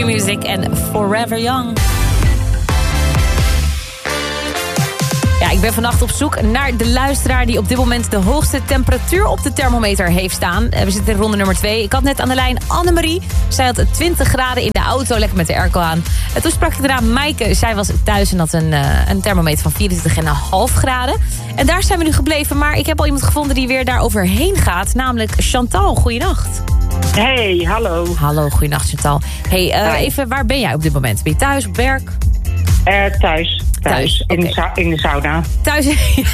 Q-Music en Forever Young. Ja, ik ben vannacht op zoek naar de luisteraar die op dit moment de hoogste temperatuur op de thermometer heeft staan. We zitten in ronde nummer 2. Ik had net aan de lijn Annemarie. Zij had 20 graden in de auto, lekker met de airco aan. En toen sprak ik daarna Maaike. Zij was thuis en had een thermometer van 24,5 graden. En daar zijn we nu gebleven. Maar ik heb al iemand gevonden die weer daar overheen gaat. Namelijk Chantal. Goeienacht. Hey, hallo. Hallo, goeienacht Chantal. Hey, even, waar ben jij op dit moment? Ben je thuis, op werk? Thuis. Thuis, in de sauna. Thuis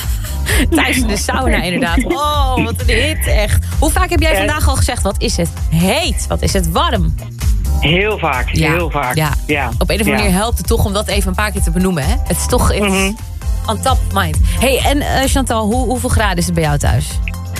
in de sauna, inderdaad. Oh, wat een hit, echt. Hoe vaak heb jij vandaag al gezegd, wat is het heet? Wat is het warm? Heel vaak, heel vaak. Ja. Op een of andere manier helpt het toch om dat even een paar keer te benoemen, hè? Het is toch on top of mind. Hey, en Chantal, hoeveel graden is het bij jou thuis?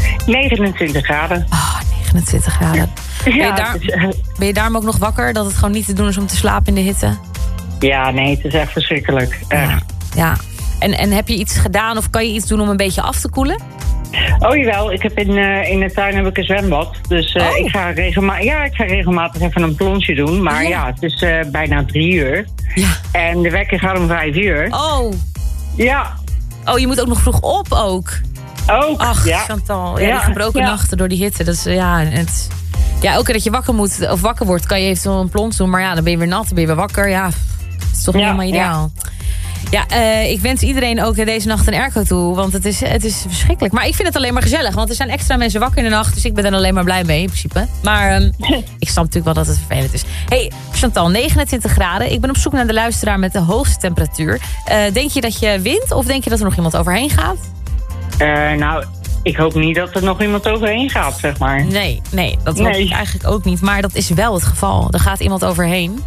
29 graden. Oh, 29 graden. Ben je daarom ook nog wakker? Dat het gewoon niet te doen is om te slapen in de hitte? Ja, nee, het is echt verschrikkelijk. Ja. En heb je iets gedaan of kan je iets doen om een beetje af te koelen? Oh jawel, ik heb in de tuin heb ik een zwembad. Dus ik ga regelmatig even een plonsje doen. Maar het is bijna 3 uur. Ja. En de wekker gaat om 5 uur. Oh. Ja. Oh, je moet ook nog vroeg op ook. Ook, ach, Chantal. Ja, die gebroken nachten door die hitte. Dat is, elke keer dat je wakker wordt, kan je eventueel een plons doen. Maar ja, dan ben je weer nat, dan ben je weer wakker. Ja, het is toch niet helemaal ideaal. Ja, ik wens iedereen ook deze nacht een airco toe. Want het is verschrikkelijk. Maar ik vind het alleen maar gezellig. Want er zijn extra mensen wakker in de nacht. Dus ik ben er alleen maar blij mee in principe. Maar ik snap natuurlijk wel dat het vervelend is. Hey, Chantal, 29 graden. Ik ben op zoek naar de luisteraar met de hoogste temperatuur. Denk je dat je wint? Of denk je dat er nog iemand overheen gaat? Nou, ik hoop niet dat er nog iemand overheen gaat, zeg maar. Nee, dat hoop ik eigenlijk ook niet. Maar dat is wel het geval. Er gaat iemand overheen.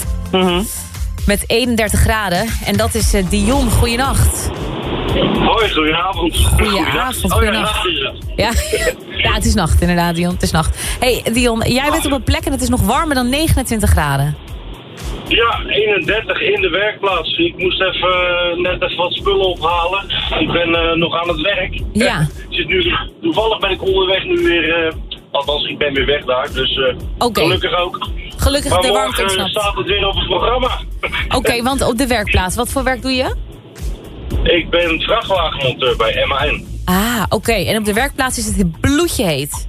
Met 31 graden. En dat is Dion. Goeienacht. Hoi, goedenavond. Goedenavond. Oh ja, nacht is het. Ja, het is nacht inderdaad, Dion. Het is nacht. Hey, Dion, jij bent op een plek en het is nog warmer dan 29 graden. Ja, 31 in de werkplaats. Ik moest net even wat spullen ophalen. Ik ben nog aan het werk. Ja. Toevallig ben ik onderweg nu weer... althans, ik ben weer weg daar, dus gelukkig ook. Gelukkig maar de warmte morgen staat het weer op het programma. Oké, want op de werkplaats, wat voor werk doe je? Ik ben vrachtwagenmonteur bij MAN. Ah, oké. En op de werkplaats is het bloedje heet?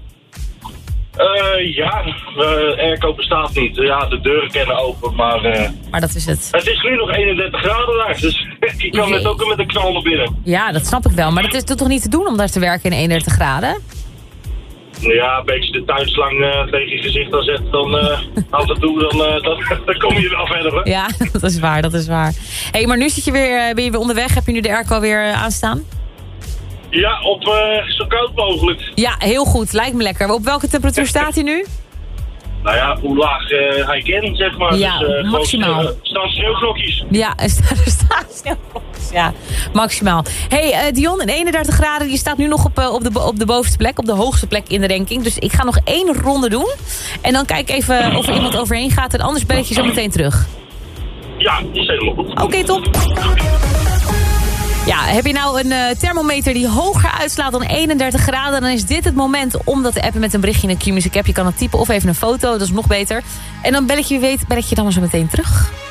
Airco bestaat niet. Ja, de deuren kennen open, maar... maar dat is het. Het is nu nog 31 graden daar, dus ik kan net ook met een knal naar binnen. Ja, dat snap ik wel. Maar dat is toch niet te doen om daar te werken in 31 graden? Ja, een beetje de tuinslang tegen je gezicht dan zet, dan af en toe, dan kom je wel verder. Hè? Ja, dat is waar. Hey, maar nu ben je weer onderweg. Heb je nu de airco weer aanstaan? Ja, op zo koud mogelijk. Ja, heel goed. Lijkt me lekker. Op welke temperatuur staat hij nu? Nou ja, hoe laag hij kent, zeg maar. Ja, dus, maximaal. Er staan sneeuwvlokjes. Ja, er staan sneeuwvlokjes. Ja, maximaal. Hey, Dion, in 31 graden. Je staat nu nog op de bovenste plek. Op de hoogste plek in de ranking. Dus ik ga nog 1 ronde doen. En dan kijk even of er iemand overheen gaat. En anders bel ik je zo meteen terug. Ja, dat is helemaal goed. Oké, top. Ja, heb je nou een thermometer die hoger uitslaat dan 31 graden... dan is dit het moment om dat te appen met een berichtje in een Q-Music app. Je kan het typen of even een foto, dat is nog beter. En dan bel ik je dan maar zo meteen terug.